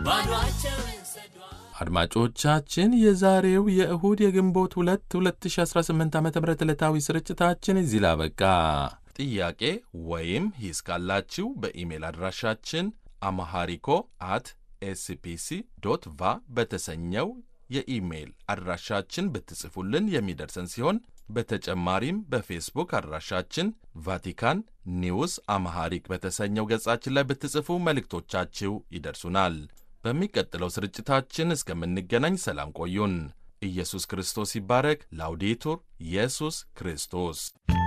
አድማጮቻችን የዛሬው የእሁድ የግንቦት 2 2018 ዓ.ም ዕለታዊ ስርጭታችን እዚህ ላይ አበቃ። ጥያቄ ወይም ሂስ ካላችሁ በኢሜል አድራሻችን amharico@spc.va በተሰኘው የኢሜል አድራሻችን ብትጽፉልን የሚደርሰን ሲሆን በተጨማሪም በፌስቡክ አድራሻችን ቫቲካን ኒውስ አምሃሪክ በተሰኘው ገጻችን ላይ ብትጽፉ መልእክቶቻችሁ ይደርሱናል። በሚቀጥለው ስርጭታችን እስከምንገናኝ ሰላም ቆዩን። ኢየሱስ ክርስቶስ ይባረክ። ላውዴቱር ኢየሱስ ክርስቶስ